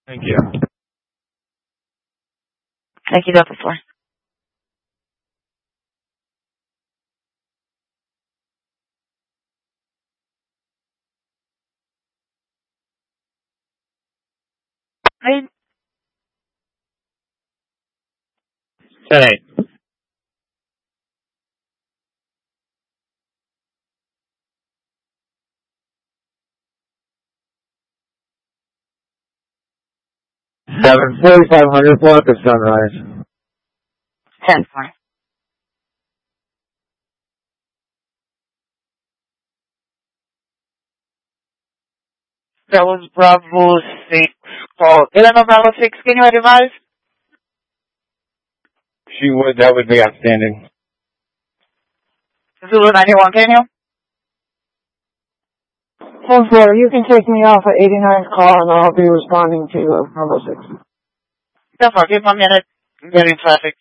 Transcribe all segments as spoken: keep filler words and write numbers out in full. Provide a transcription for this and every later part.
Thank you. Thank you, Delta four. Right. ten eight. Seven forty five hundred block of Sunrise. ten four. That was Bravo six call. Illinois Bravo six, can you advise? She would, that would be outstanding. Zulu ninety-one, can you? ten four, you can take me off at eighty-ninth call and I'll be responding to uh, Bravo six. ten four, give me a minute. I'm getting traffic.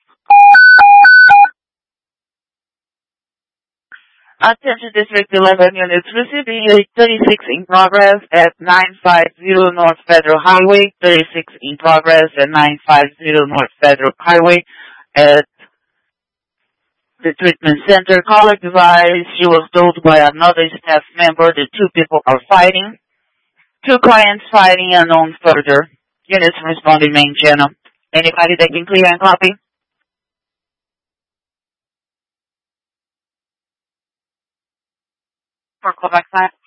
Attention District eleven units receiving a thirty-six in progress at nine fifty North Federal Highway, thirty-six in progress at nine fifty North Federal Highway at the treatment center. Caller advised she was told by another staff member that two people are fighting. Two clients fighting unknown further. Units responding main channel. Anybody that can clear and copy? For callback time.